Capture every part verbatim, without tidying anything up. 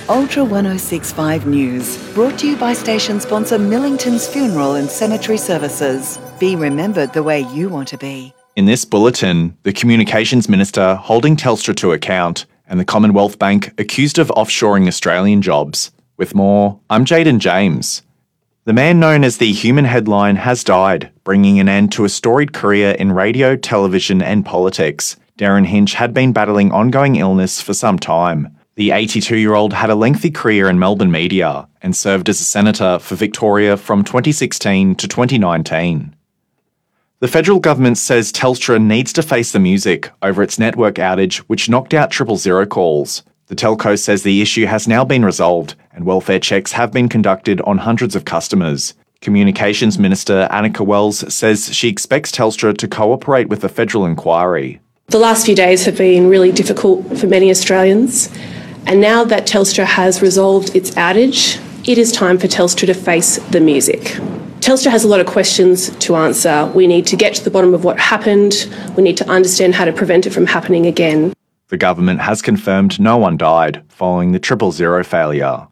Ultra ten sixty-five News, brought to you by station sponsor Millington's Funeral and Cemetery Services. Be remembered the way you want to be. In this bulletin, the Communications Minister holding Telstra to account and the Commonwealth Bank accused of offshoring Australian jobs. With more, I'm Jaden James. The man known as the Human Headline has died, bringing an end to a storied career in radio, television and politics. Darren Hinch had been battling ongoing illness for some time. The eighty-two-year-old had a lengthy career in Melbourne media and served as a senator for Victoria from twenty sixteen to twenty nineteen. The federal government says Telstra needs to face the music over its network outage, which knocked out triple zero calls. The telco says the issue has now been resolved and welfare checks have been conducted on hundreds of customers. Communications Minister Annika Wells says she expects Telstra to cooperate with the federal inquiry. The last few days have been really difficult for many Australians, and now that Telstra has resolved its outage, it is time for Telstra to face the music. Telstra has a lot of questions to answer. We need to get to the bottom of what happened. We need to understand how to prevent it from happening again. The government has confirmed no one died following the triple zero failure.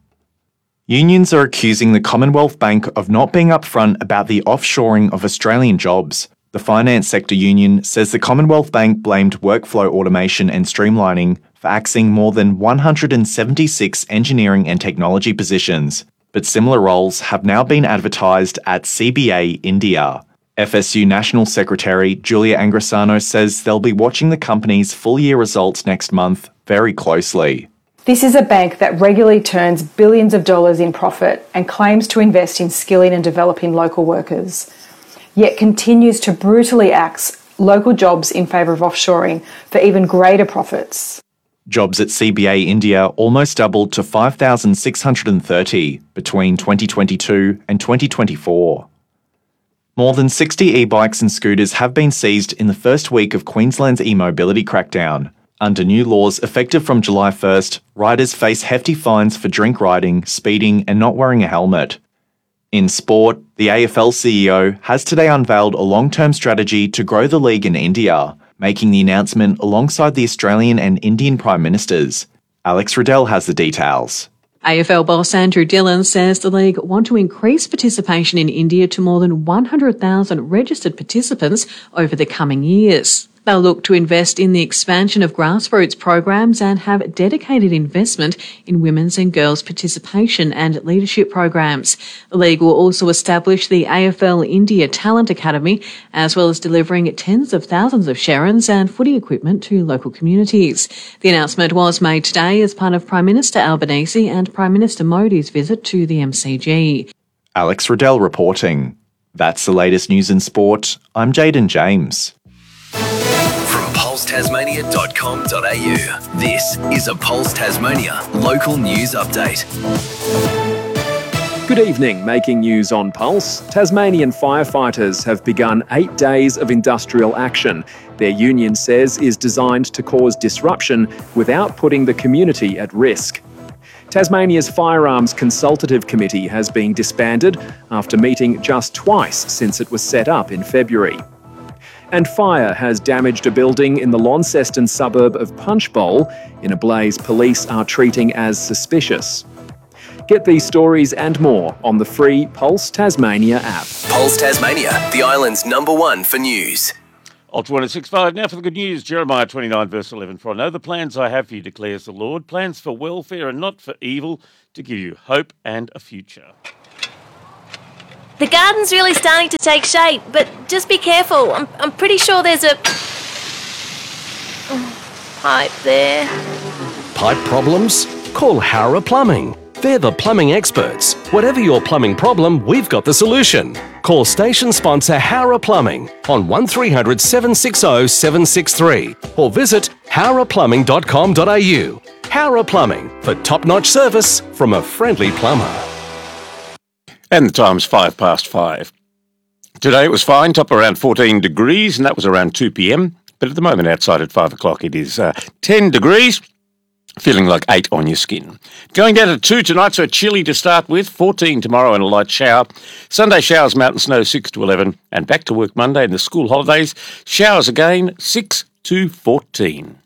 Unions are accusing the Commonwealth Bank of not being upfront about the offshoring of Australian jobs. The finance sector union says the Commonwealth Bank blamed workflow automation and streamlining for axing more than one hundred seventy-six engineering and technology positions, but similar roles have now been advertised at C B A India. F S U National Secretary Julia Angrisano says they'll be watching the company's full-year results next month very closely. This is a bank that regularly turns billions of dollars in profit and claims to invest in skilling and developing local workers, yet continues to brutally axe local jobs in favour of offshoring for even greater profits. Jobs at C B A India almost doubled to five thousand six hundred thirty between twenty twenty-two and twenty twenty-four. More than sixty e-bikes and scooters have been seized in the first week of Queensland's e-mobility crackdown. Under new laws effective from July first, riders face hefty fines for drink riding, speeding and not wearing a helmet. In sport, the A F L C E O has today unveiled a long-term strategy to grow the league in India, making the announcement alongside the Australian and Indian Prime Ministers. Alex Riddell has the details. A F L boss Andrew Dillon says the league want to increase participation in India to more than one hundred thousand registered participants over the coming years. They'll look to invest in the expansion of grassroots programs and have dedicated investment in women's and girls' participation and leadership programs. The league will also establish the A F L India Talent Academy, as well as delivering tens of thousands of Sharons and footy equipment to local communities. The announcement was made today as part of Prime Minister Albanese and Prime Minister Modi's visit to the M C G. Alex Riddell reporting. That's the latest news in sport. I'm Jaden James. pulse tasmania dot com dot a u. This is a Pulse Tasmania local news update. Good evening. Making news on Pulse, Tasmanian firefighters have begun eight days of industrial action. Their union says is designed to cause disruption without putting the community at risk. Tasmania's Firearms Consultative Committee has been disbanded after meeting just twice since it was set up in February. And fire has damaged a building in the Launceston suburb of Punchbowl. In a blaze police are treating as suspicious. Get these stories and more on the free Pulse Tasmania app. Pulse Tasmania, the island's number one for news. Ultra ten sixty-five, now for the good news. Jeremiah twenty-nine verse eleven. For I know the plans I have for you, declares the Lord, plans for welfare and not for evil, to give you hope and a future. The garden's really starting to take shape, but just be careful. I'm, I'm pretty sure there's a pipe there. Pipe problems? Call Howrah Plumbing. They're the plumbing experts. Whatever your plumbing problem, we've got the solution. Call station sponsor Howrah Plumbing on one three hundred, seven six zero, seven six three or visit howrah plumbing dot com dot a u. Howrah Plumbing, for top-notch service from a friendly plumber. And the time's five past five. Today it was fine, top around fourteen degrees, and that was around two p.m. But at the moment outside at five o'clock it is uh, ten degrees. Feeling like eight on your skin. Going down to two tonight, so chilly to start with. fourteen tomorrow and a light shower. Sunday showers, mountain snow, six to eleven. And back to work Monday in the school holidays. Showers again, six to fourteen.